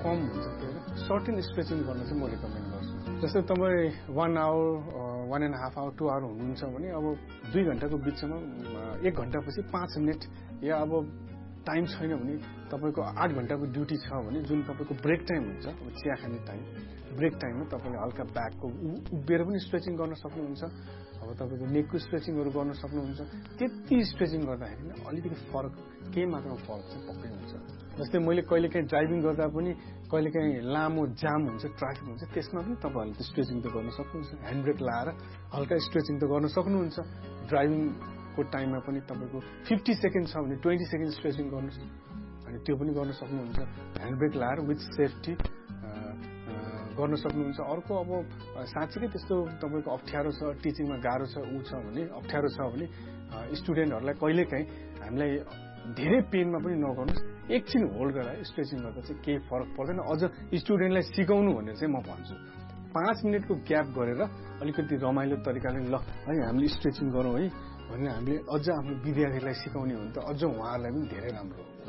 Form हुन्छ के अरे सर्टेन स्ट्रेचिङ गर्न चाहिँ म रिकमेन्ड गर्छु। जस्तै तपाईँ 1 आवर 1.5 आवर 2 आवर हुनुहुन्छ भने अब 2 घण्टाको बिचमा 1 घण्टापछि 5 मिनट या अब टाइम छैन भने तपाईँको 8 घण्टाको ड्युटी छ भने जुन तपाईँको ब्रेक टाइम हुन्छ अब चिया खाने टाइम ब्रेक टाइममा तपाईँले हल्का ब्याकको उभिएर पनि स्ट्रेचिङ गर्न सक्नुहुन्छ। अब तपाईँको नेकको स्ट्रेचिङहरू गर्न सक्नुहुन्छ। त्यति स्ट्रेचिङ गर्दाखेरि अलिकति फरक केही मात्रामा फरक चाहिँ पक्कै हुन्छ। जस्तै मैले कहिलेकाहीँ ड्राइभिङ गर्दा पनि कहिलेकाहीँ लामो जाम हुन्छ ट्राफिक हुन्छ त्यसमा पनि तपाईँहरूले स्ट्रेचिङ त गर्न सक्नुहुन्छ। ह्यान्ड ब्रेक लाएर हल्का स्ट्रेचिङ त गर्न सक्नुहुन्छ। ड्राइभिङको टाइममा पनि तपाईँको 50 सेकेन्ड छ भने 20 सेकेन्ड स्ट्रेचिङ गर्नुहोस् अनि त्यो पनि गर्न सक्नुहुन्छ। ह्यान्ड ब्रेक लाएर विथ सेफ्टी गर्न सक्नुहुन्छ। अर्को अब साँच्चीकै त्यस्तो तपाईँको अप्ठ्यारो छ टिचिङमा गाह्रो छ भने अप्ठ्यारो छ भने स्टुडेन्टहरूलाई कहिलेकाहीँ हामीलाई धेरै पेनमा पनि नगर्नुहोस्। एकछिन होल्ड गरेर स्ट्रेचिङ गर्दा चाहिँ केही फरक पर्दैन। अझ स्टुडेन्टलाई सिकाउनु भनेर चाहिँ म भन्छु 5 मिनटको ग्याप गरेर अलिकति रमाइलो तरिकाले ल है हामीले स्ट्रेचिङ गरौँ है भनेर हामीले अझ आफ्नो विद्यार्थीलाई सिकाउने हो भने त अझ उहाँहरूलाई पनि धेरै राम्रो हो।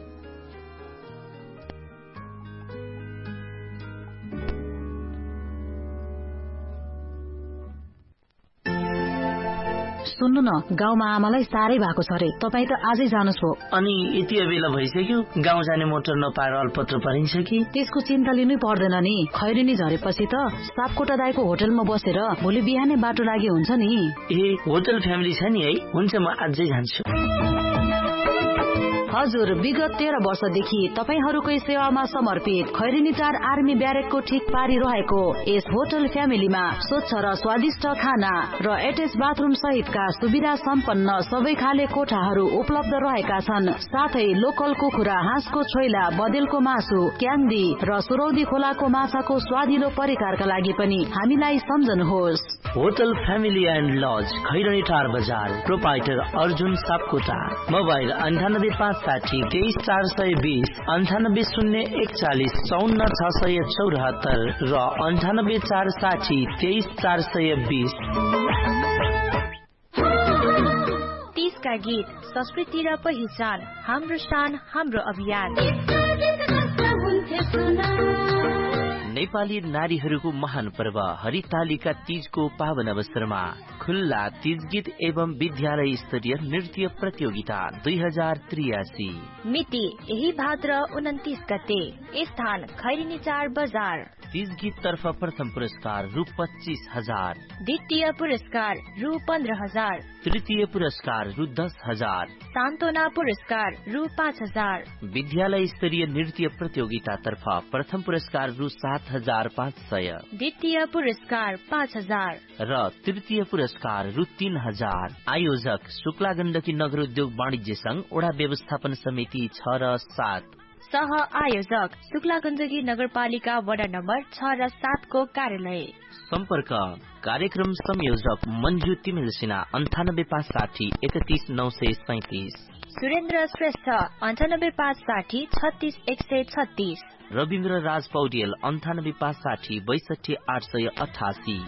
सुन्नु न गाउँमा आमालाई साह्रै भएको छ रे तपाई त आजै जानुस् हो। अनि यति बेला भइसक्यो गाउँ जाने मोटर नपाएर अल्पत्र परिन्छ कि? त्यसको चिन्ता लिनै पर्दैन नि। खैरेनी झरेपछि त सापकोटा दाइको होटलमा बसेर भोलि बिहानै बाटो लागि हुन्छ नि। ए होटल फ्यामिली छ नि है। हुन्छ म आजै जान्छु। हजुर विगत 13 वर्षदेखि तपाईहरूकै सेवामा समर्पित खैरेनी 4 आर्मी ब्यारेकको ठिक पारी रहेको यस होटल फ्यामिलीमा स्वच्छ र स्वादिष्ट खाना र एटेच बाथरुम सहितका सुविधा सम्पन्न सबै खाले कोठाहरू उपलब्ध रहेका छन्। साथै लोकल कुखुरा हाँसको छोइला बदेलको मासु क्यान्डी र सुरौदी खोलाको माछाको स्वादिलो परिकारका लागि पनि हामीलाई सम्झनुहोस्। Hotel family and lodge Khairani 4 बजार प्रोपाइटर अर्जुन सापकोटा मोबाइल 9856 23420 980140 54674 र 98460 23420। 30 का गीत संस्कृति र पहिचान हाम्रो शान हाम्रो अभियान। नेपाली नारीहरूको महान पर्व हरितालिका तीजको पावन अवसरमा खुल्ला तीज गीत एवं विद्यालय स्तरीय नृत्य प्रतियोगिता 2083 मिति यही भाद्र 29 गते। स्थान खैरेनी 4 बजार। तीज गीत तर्फ प्रथम पुरस्कार रु 25,000, द्वितीय पुरस्कार रु 15,000, तृतीय पुरस्कार रु 10,000, सान्त्वना पुरस्कार रु 5,000। विद्यालय स्तरीय नृत्य प्रतियोगिता तर्फ प्रथम पुरस्कार रु 7,500, द्वितीय पुरस्कार 5,000 र तृतीय पुरस्कार रु 3,000। आयोजक शुक्ला गण्डकी नगर उद्योग वाणिज्य संघ वडा व्यवस्थापन समिति 6 र 7। सह आयोजक शुक्ला गण्डकी नगरपालिका वडा नम्बर 6 र 7 को कार्यालय। सम्पर्क कार्यक्रम संयोजक मञ्जु तिमिल सिन्हा 98560 31937। सुरेन्द्र श्रेष्ठ 98560 36136। रविन्द्र राज पौडेल 98560 62888।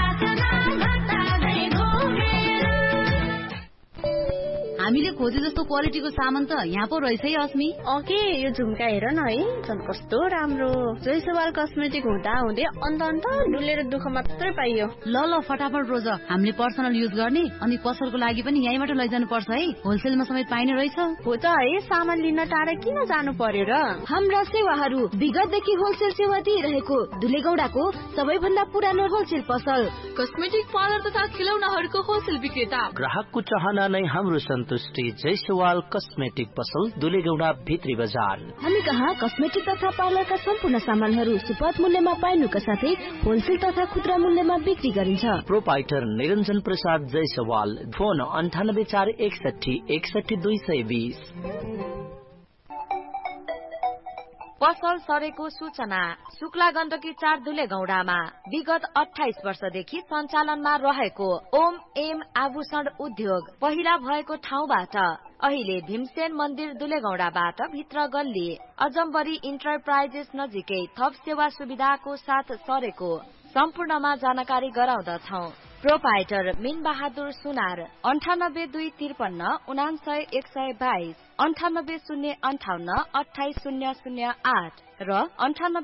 हामीले खोजे जस्तो क्वालिटीको सामान त यहाँ पो रहेछ है अस्मी। ओके यो झुम्का हेर न है झन् कस्तो राम्रो। जयसवाल कस्मेटिक हुँदा हुँदै अन्त डुलेर दुःख मात्रै पाइयो। ल फटाफट रोज हामीले पर्सनल युज गर्ने अनि पसलको लागि पनि यहीँबाट लैजानु पर्छ है। होलसेलमा समेत पाइने रहेछ। हो त है सामान लिन टाढा किन जानु पर्यो र। हाम्रा सेवाहरू विगतदेखि होलसेल सेवा दिइरहेको दुलेगौडाको सबैभन्दा पुरानो होलसेल पसल कस्मेटिक पार्लर तथा खिलौनाहरूको होलसेल विक्रेता। ग्राहकको चाहना नै हाम्रो सन्तुष्टि। जयसवाल कस्मेटिक पसल दुलेगौडा भित्री बजार। हामी कहाँ कस्मेटिक तथा पार्लरका सम्पूर्ण सामानहरू सुपथ मूल्यमा पाइनुका साथै होलसेल तथा खुद्रा मूल्यमा बिक्री गरिन्छ। प्रोपाइटर निरञ्जन प्रसाद जयसवाल। फोन 98461 61220। पसल सरेको सूचना शुक्ला गण्डकी 4 दुलेगौडामा विगत 28 वर्षदेखि सञ्चालनमा रहेको ओम एम आभूषण उद्योग पहिला भएको ठाउँबाट अहिले भीमसेन मन्दिर दुलेगौडाबाट भित्र गल्ली अजम्बरी इन्टरप्राइजेस नजिकै थप सेवा सुविधाको साथ सरेको सम्पूर्णमा जानकारी गराउँदछौ। प्रोपाइटर मिन बहादुर सुनार 98253 99122 98058 28008 र